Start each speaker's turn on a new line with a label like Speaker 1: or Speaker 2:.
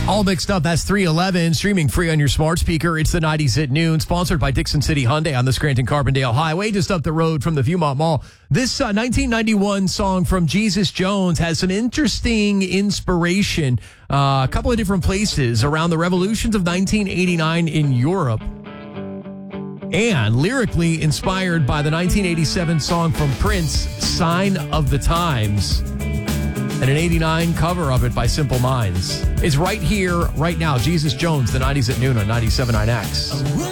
Speaker 1: All mixed up. That's 311, streaming free on your smart speaker. It's the 90s at noon, sponsored by Dixon City Hyundai on the Scranton-Carbondale Highway, just up the road from the Viewmont Mall. This 1991 song from Jesus Jones has some interesting inspiration. A couple of different places around the revolutions of 1989 in Europe. And lyrically inspired by the 1987 song from Prince, Sign of the Times. And an 89 cover of it by Simple Minds. It's right here, right now. Jesus Jones, the 90s at noon on 97.9X.